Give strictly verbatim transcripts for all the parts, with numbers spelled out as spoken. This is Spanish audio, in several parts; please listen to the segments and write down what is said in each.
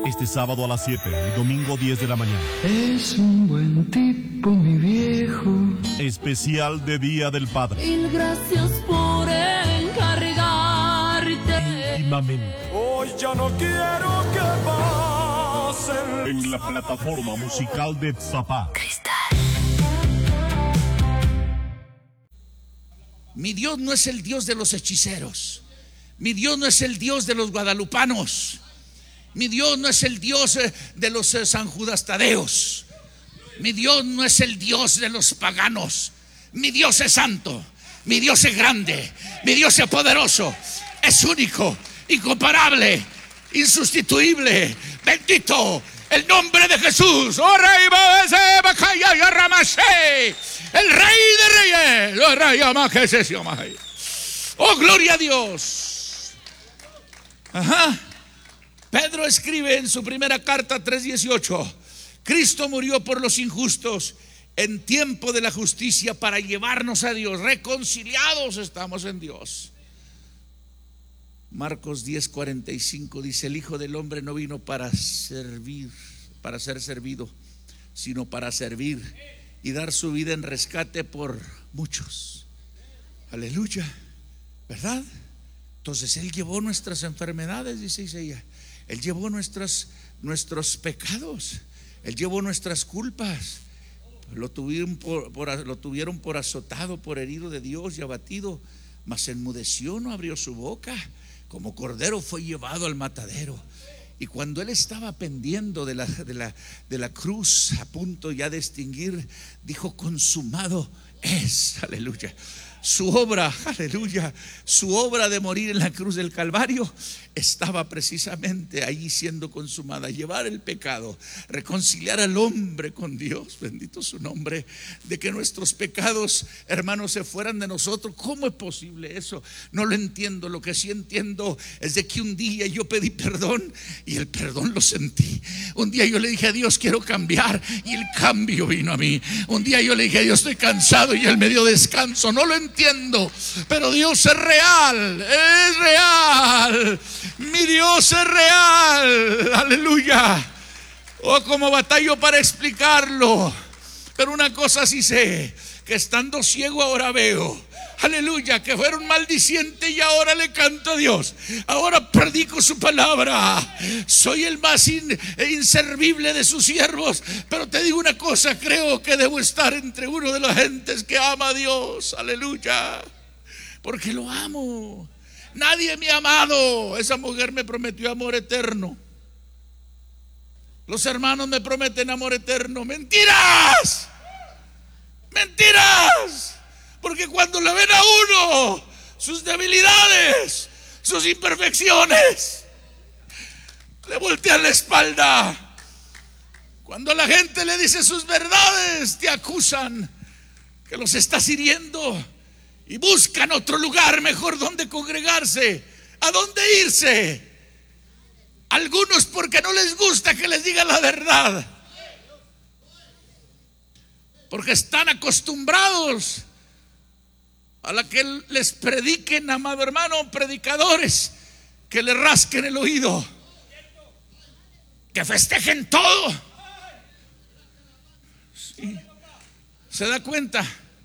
Este sábado a las siete y domingo diez de la mañana. Es un buen tipo, mi viejo. Especial de Día del Padre. Mil gracias por encargarte. Íntimamente. Hoy ya no quiero que pasen. En la plataforma musical de Tzapá. Mi Dios no es el Dios de los hechiceros. Mi Dios no es el Dios de los guadalupanos. Mi Dios no es el Dios de los San Judas Tadeos. Mi Dios no es el Dios de los paganos. Mi Dios es santo. Mi Dios es grande. Mi Dios es poderoso. Es único, incomparable, insustituible. Bendito el nombre de Jesús. Oh Rey, el Rey de Reyes. Oh Rey, oh gloria a Dios. Ajá. Pedro escribe en su primera carta tres dieciocho: Cristo murió por los injustos en tiempo de la justicia para llevarnos a Dios. Reconciliados estamos en Dios. Marcos diez cuarenta y cinco dice: el Hijo del Hombre no vino para servir, para ser servido, sino para servir y dar su vida en rescate por muchos. Aleluya, ¿verdad? Entonces Él llevó nuestras enfermedades, dice Isaías. Él llevó nuestras, nuestros pecados. Él llevó nuestras culpas. Lo tuvieron por, por, lo tuvieron por azotado, por herido de Dios y abatido. Mas enmudeció, no abrió su boca. Como cordero fue llevado al matadero. Y cuando Él estaba pendiendo de la, de la, de la cruz, a punto ya de extinguir, dijo: consumado es. Aleluya. Su obra, aleluya, su obra de morir en la cruz del Calvario estaba precisamente ahí siendo consumada. Llevar el pecado, reconciliar al hombre con Dios, bendito su nombre. De que nuestros pecados, hermanos, se fueran de nosotros. ¿Cómo es posible eso? No lo entiendo. Lo que sí entiendo es de que un día yo pedí perdón y el perdón lo sentí. Un día yo le dije a Dios: quiero cambiar, y el cambio vino a mí. Un día yo le dije a Dios: estoy cansado, y Él me dio descanso. No lo entiendo, pero Dios es real, es real. Mi Dios es real, aleluya. Oh, como batallo para explicarlo, pero una cosa sí sé: que estando ciego ahora veo. Aleluya, que fueron maldiciente y ahora le canto a Dios. Ahora predico su palabra. Soy el más in, inservible de sus siervos. Pero te digo una cosa: creo que debo estar entre uno de las gentes que ama a Dios. Aleluya, porque lo amo. Nadie me ha amado. Esa mujer me prometió amor eterno. Los hermanos me prometen amor eterno. Mentiras, mentiras. Porque cuando le ven a uno sus debilidades, sus imperfecciones, le voltean la espalda. Cuando la gente le dice sus verdades, te acusan que los estás hiriendo y buscan otro lugar mejor donde congregarse, a dónde irse. Algunos porque no les gusta que les digan la verdad, porque están acostumbrados a la que les prediquen, amado hermano, predicadores que le rasquen el oído, que festejen todo. Sí. ¿Se da cuenta?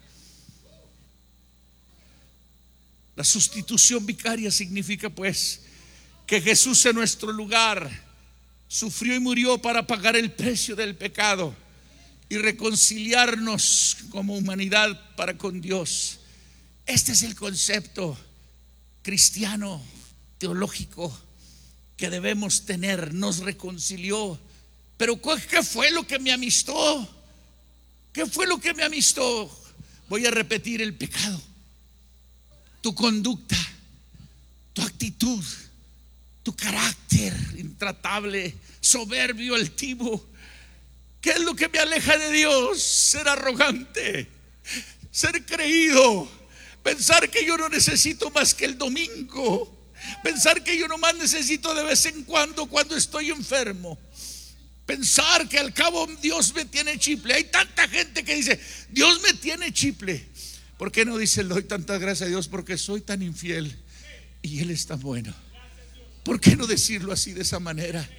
La sustitución vicaria significa pues que Jesús en nuestro lugar sufrió y murió para pagar el precio del pecado y reconciliarnos como humanidad para con Dios. Este es el concepto cristiano, teológico, que debemos tener. Nos reconcilió. Pero ¿qué fue lo que me amistó? ¿Qué fue lo que me amistó? Voy a repetir: el pecado, tu conducta, tu actitud, tu carácter intratable, soberbio, altivo. ¿Qué es lo que me aleja de Dios? Ser arrogante, ser creído, pensar que yo no necesito más que el domingo, pensar que yo nomás necesito de vez en cuando cuando estoy enfermo, pensar que al cabo Dios me tiene chiple. Hay tanta gente que dice: Dios me tiene chiple. ¿Por qué no dice: le doy tantas gracias a Dios porque soy tan infiel y Él es tan bueno? ¿Por qué no decirlo así, de esa manera?